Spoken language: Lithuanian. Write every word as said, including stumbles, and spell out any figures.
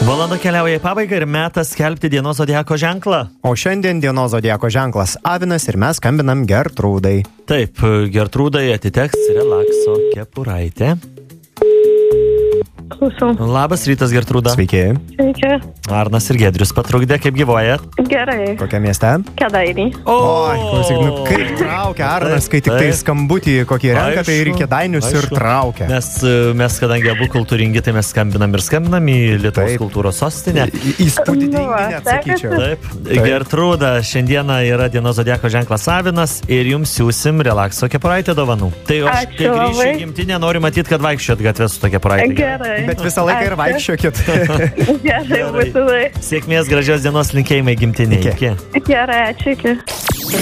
Valanda keliauja į pabaigą ir metas skelbti dienos zodiako ženklą. O šiandien dienos zodiako ženklas Avinas ir mes skambinam Gertrūdai. Taip, Gertrūdai atiteks relakso kepuraitė. Klausau. Labas rytas, Gertrūda. Sveiki. Sveiki. Arnas ir Giedrius patrukdė, kaip gyvuojat? Gerai. Kokia mieste? Kėdainiai. Oi, klausyk, nu kaip traukia Arnas, kai tik tai skambutį kokį renka, tai ir Kėdainius ir traukia. Nes mes, kadangi abu kultūringi, tai mes skambinam ir skambinam į Lietuvos Taip. kultūros sostinę. Įspūdingai Nu va, net sakyčiau. Taip. Gertrūda, šiandieną yra dienos zodiako ženklas Avinas ir jums siūsim relakso kepuraitę dovanų. Tai o aš, Ačiū kai grįšiu labai. į gimtinę, noriu matyti, kad vaikščiot gatvę su tokia kepuraitė. Gerai. Bet visą laiką ir Ačiū. vaikščiokit. Gerai, būtinai. Sėkmės, gražios dienos linkėjimai gimtinėje. Iki. Iki. Gerai, ačiū. Iki.